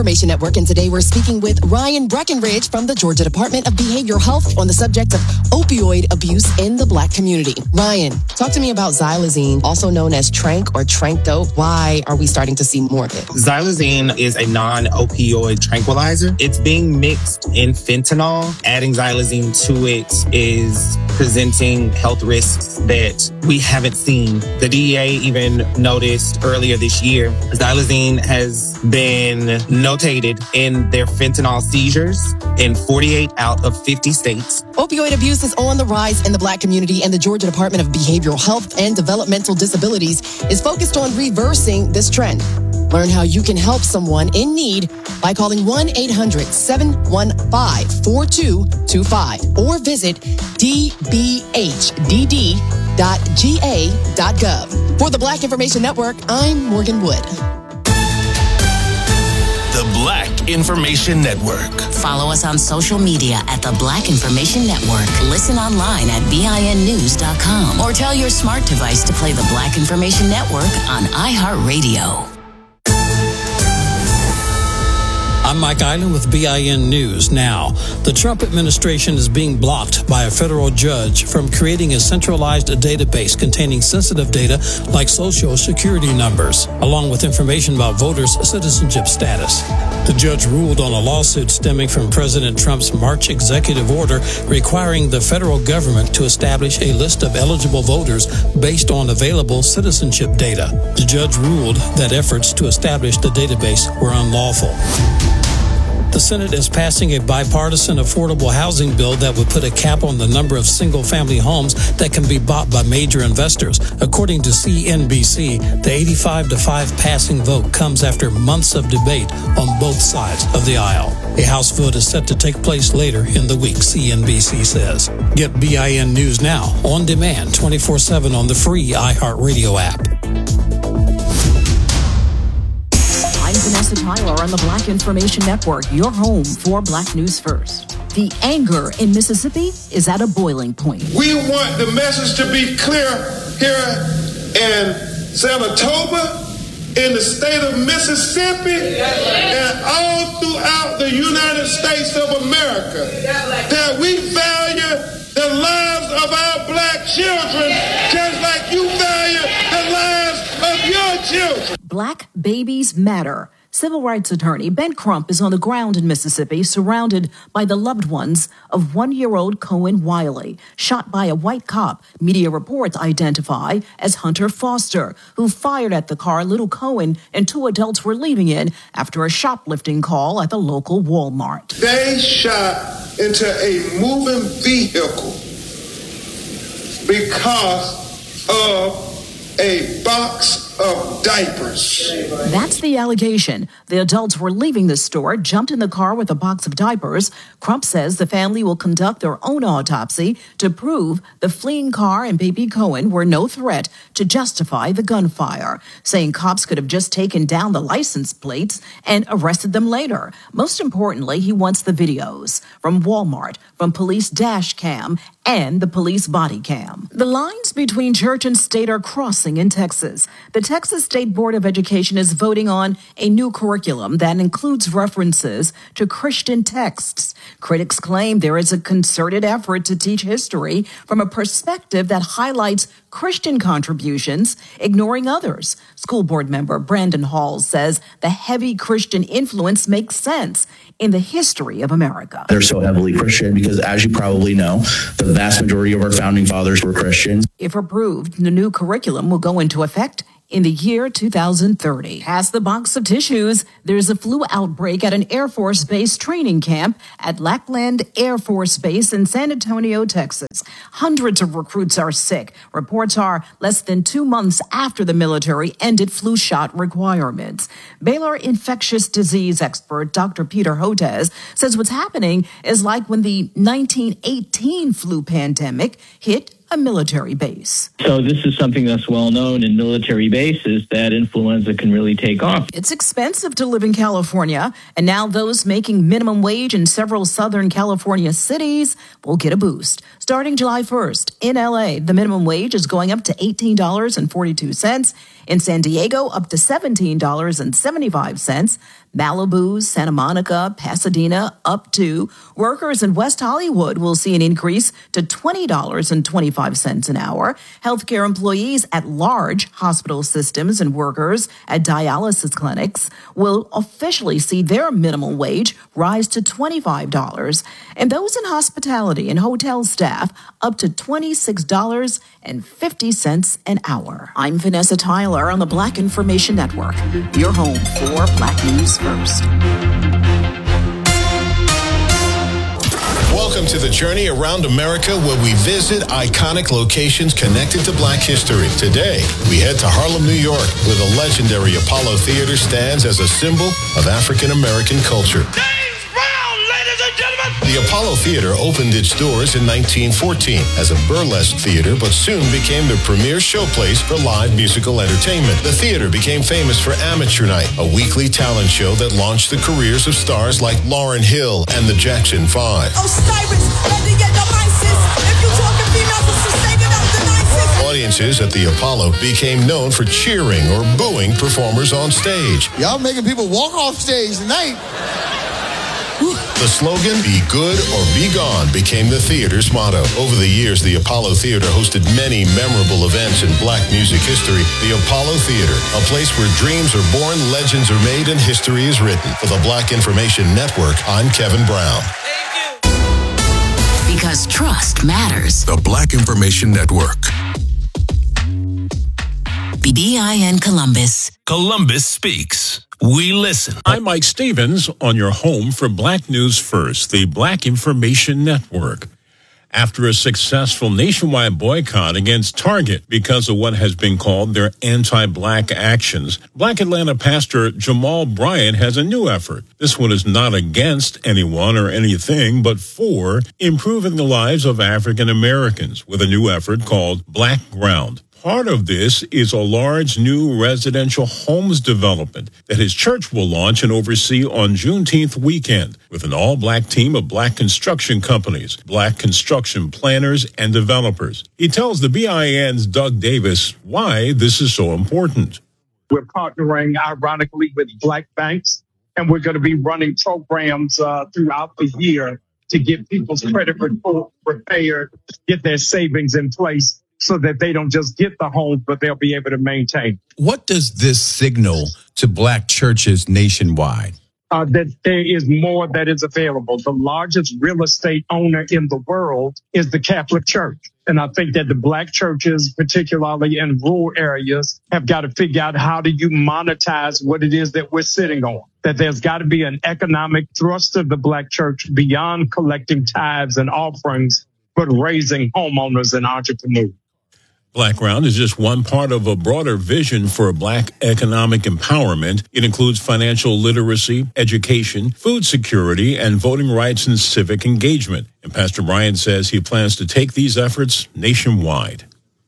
Information Network, and today we're speaking with Ryan Breckenridge from the Georgia Department of Behavioral Health on the subject of opioid abuse in the Black community. Ryan, talk to me about xylazine, also known as Tranq or Tranq Dope. Why are we starting to see more of it? Xylazine is a non-opioid tranquilizer. It's being mixed in fentanyl. Adding xylazine to it is presenting health risks that we haven't seen. The DEA even noticed earlier this year, xylazine has been notated in their fentanyl seizures in 48 out of 50 states. Opioid abuse is on the rise in the Black community, and the Georgia Department of Behavioral Health and Developmental Disabilities is focused on reversing this trend. Learn how you can help someone in need by calling 1-800-715-4225 or visit dbhdd.ga.gov. For the Black Information Network, I'm Morgan Wood. The Black Information Network. Follow us on social media at the Black Information Network. Listen online at BINnews.com or tell your smart device to play the Black Information Network on iHeartRadio. I'm Mike Island with BIN News. Now, the Trump administration is being blocked by a federal judge from creating a centralized database containing sensitive data like social security numbers, along with information about voters' citizenship status. The judge ruled on a lawsuit stemming from President Trump's March executive order requiring the federal government to establish a list of eligible voters based on available citizenship data. The judge ruled that efforts to establish the database were unlawful. The Senate is passing a bipartisan affordable housing bill that would put a cap on the number of single-family homes that can be bought by major investors. According to CNBC, the 85-5 passing vote comes after months of debate on both sides of the aisle. A House vote is set to take place later in the week, CNBC says. Get BIN News now, on demand, 24/7 on the free iHeartRadio app. I'm Vanessa Tyler on the Black Information Network, your home for Black News First. The anger in Mississippi is at a boiling point. We want the message to be clear here in Saratoga, in the state of Mississippi, and all throughout the United States of America, that we value the lives of our Black children just like you value the lives of your children. Black babies matter. Civil rights attorney Ben Crump is on the ground in Mississippi, surrounded by the loved ones of one-year-old Cohen Wiley, shot by a white cop media reports identify as Hunter Foster, who fired at the car little Cohen and two adults were leaving in after a shoplifting call at the local Walmart. They shot into a moving vehicle because of a box of diapers. That's the allegation. The adults were leaving the store, jumped in the car with a box of diapers. Crump says the family will conduct their own autopsy to prove the fleeing car and baby Cohen were no threat to justify the gunfire, saying cops could have just taken down the license plates and arrested them later. Most importantly, he wants the videos from Walmart, from police dash cam, and the police body cam. The lines between church and state are crossing in Texas. The Texas State Board of Education is voting on a new curriculum that includes references to Christian texts. Critics claim there is a concerted effort to teach history from a perspective that highlights Christian contributions, ignoring others. School board member Brandon Hall says the heavy Christian influence makes sense in the history of America. They're so heavily Christian because, as you probably know, the vast majority of our founding fathers were Christians. If approved, the new curriculum will go into effect in the year 2030. Past the box of tissues, there's a flu outbreak at an Air Force Base training camp at Lackland Air Force Base in San Antonio, Texas. Hundreds of recruits are sick. Reports are less than 2 months after the military ended flu shot requirements. Baylor infectious disease expert Dr. Peter Hotez says what's happening is like when the 1918 flu pandemic hit a military base. So this is something that's well known in military bases, that influenza can really take off. It's expensive to live in California, and now those making minimum wage in several Southern California cities will get a boost. Starting July 1st, in LA, the minimum wage is going up to $18.42. In San Diego, up to $17.75. Malibu, Santa Monica, Pasadena, up to. Workers in West Hollywood will see an increase to $20.25 an hour. Healthcare employees at large hospital systems and workers at dialysis clinics will officially see their minimum wage rise to $25. And those in hospitality and hotel staff up to $26.50 an hour. I'm Vanessa Tyler on the Black Information Network, your home for Black News First. Welcome to the journey around America, where we visit iconic locations connected to Black history. Today, we head to Harlem, New York, where the legendary Apollo Theater stands as a symbol of African American culture. James Brown, ladies and gentlemen! The Apollo Theater opened its doors in 1914 as a burlesque theater, but soon became the premier showplace for live musical entertainment. The theater became famous for Amateur Night, a weekly talent show that launched the careers of stars like Lauryn Hill and the Jackson 5. Audiences at the Apollo became known for cheering or booing performers on stage. Y'all making people walk off stage tonight. The slogan, "Be good or be gone," became the theater's motto. Over the years, the Apollo Theater hosted many memorable events in Black music history. The Apollo Theater, a place where dreams are born, legends are made, and history is written. For the Black Information Network, I'm Kevin Brown. Because trust matters. The Black Information Network. BIN Columbus. Columbus speaks. We listen. I'm Mike Stevens on your home for Black News First, the Black Information Network. After a successful nationwide boycott against Target because of what has been called their anti-Black actions, Black Atlanta pastor Jamal Bryant has a new effort. This one is not against anyone or anything, but for improving the lives of African Americans with a new effort called Black Ground. Part of this is a large new residential homes development that his church will launch and oversee on Juneteenth weekend with an all-Black team of Black construction companies, Black construction planners, and developers. He tells the BIN's Doug Davis why this is so important. We're partnering, ironically, with Black banks, and we're going to be running programs throughout the year to get people's credit report prepared, get their savings in place, so that they don't just get the homes, but they'll be able to maintain. What does this signal to Black churches nationwide? That there is more that is available. The largest real estate owner in the world is the Catholic Church. And I think that the Black churches, particularly in rural areas, have got to figure out how do you monetize what it is that we're sitting on. That there's got to be an economic thrust of the Black church beyond collecting tithes and offerings, but raising homeowners and entrepreneurs. Black Ground is just one part of a broader vision for Black economic empowerment. It includes financial literacy, education, food security, and voting rights and civic engagement. And Pastor Bryant says he plans to take these efforts nationwide.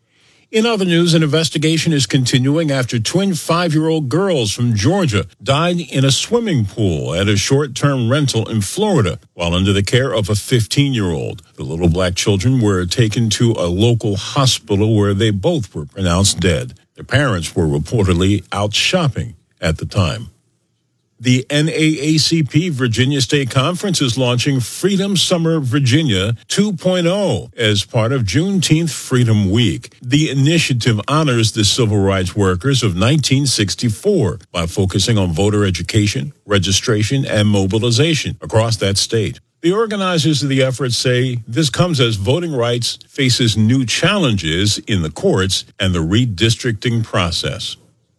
In other news, an investigation is continuing after twin 5-year-old girls from Georgia died in a swimming pool at a short-term rental in Florida while under the care of a 15-year-old. The little Black children were taken to a local hospital where they both were pronounced dead. Their parents were reportedly out shopping at the time. The NAACP Virginia State Conference is launching Freedom Summer Virginia 2.0 as part of Juneteenth Freedom Week. The initiative honors the civil rights workers of 1964 by focusing on voter education, registration, and mobilization across that state. The organizers of the effort say this comes as voting rights faces new challenges in the courts and the redistricting process.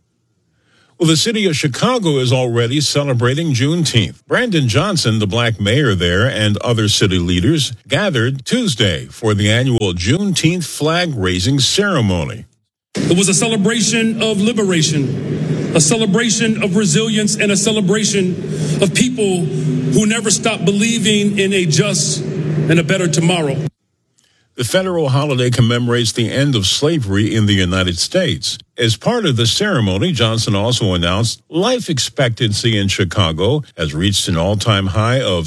Well, the city of Chicago is already celebrating Juneteenth. Brandon Johnson, the Black mayor there, and other city leaders gathered Tuesday for the annual Juneteenth flag-raising ceremony. It was a celebration of liberation, a celebration of resilience, and a celebration of people who never stopped believing in a just and a better tomorrow. The federal holiday commemorates the end of slavery in the United States. As part of the ceremony, Johnson also announced life expectancy in Chicago has reached an all-time high of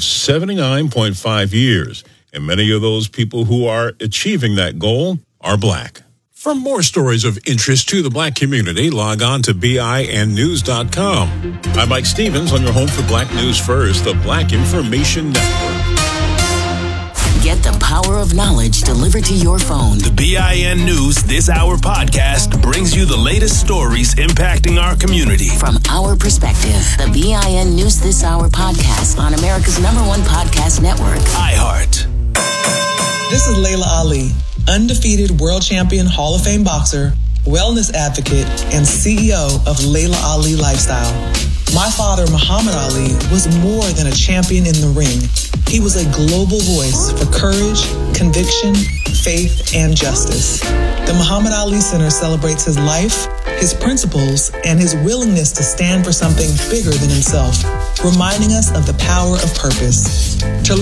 79.5 years, and many of those people who are achieving that goal are Black. For more stories of interest to the Black community, log on to BINnews.com. I'm Mike Stevens on your home for Black News First, the Black Information Network. Get the power of knowledge delivered to your phone. The BIN News This Hour podcast brings you the latest stories impacting our community. From our perspective, the BIN News This Hour podcast on America's #1 podcast network, iHeart. This is Layla Ali, undefeated world champion, Hall of Fame boxer, wellness advocate, and CEO of Layla Ali Lifestyle. My father, Muhammad Ali, was more than a champion in the ring. He was a global voice for courage, conviction, faith, and justice. The Muhammad Ali Center celebrates his life, his principles, and his willingness to stand for something bigger than himself, reminding us of the power of purpose. To